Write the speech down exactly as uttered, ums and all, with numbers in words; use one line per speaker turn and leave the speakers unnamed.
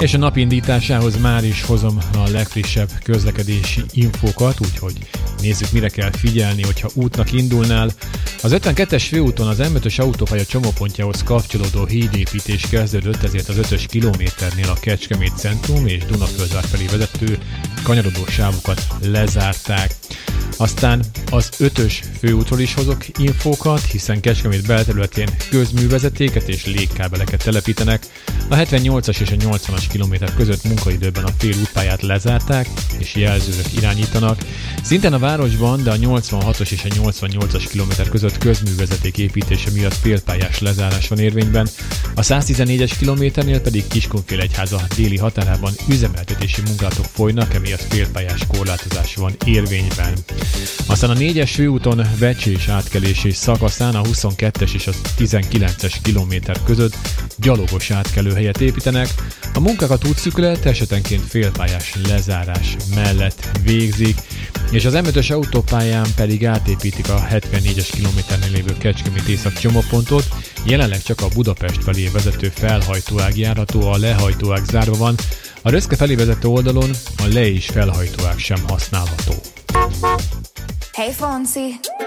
És a nap indításához már is hozom a legfrissebb közlekedési infókat, úgyhogy nézzük, mire kell figyelni, hogyha útnak indulnál. Az ötvenkettes főúton az M ötös autópálya csomópontjához kapcsolódó hídépítés kezdődött, ezért az ötös kilométernél a Kecskemét centrum és Dunaföldvár felé vezető kanyarodó sávokat lezárták. Aztán az ötös főútról is hozok infókat, hiszen Kecskemét belterületén közművezetéket és légkábeleket telepítenek. A hetvennyolcas és a nyolcvanas kilométer között munkaidőben a félútpályát lezárták és jelzőrök irányítanak. Szintén a városban, de a nyolcvanhatos és a nyolcvannyolcas kilométer között közművezeték építése miatt félpályás lezárás van érvényben. A száztizennégyes kilométernél pedig Kiskunfélegyháza déli határában üzemeltetési munkálatok folynak, emiatt félpályás korlátozás van érvényben. Aztán a négyes főúton Vecsés átkelési szakaszán a huszonkettes és a tizenkilences kilométer között gyalogos átkelőhelyet építenek. A munkákat útszűkület esetenként félpályás lezárás mellett végzik, és az M ötös autópályán pedig átépítik a hetvennégyes kilométernél lévő Kecskemét észak csomópontot. Jelenleg csak a Budapest felé vezető felhajtóág járható, a lehajtóág zárva van. A Röszke felé vezető oldalon a le- és felhajtóág sem használható.
Hey Fonzie,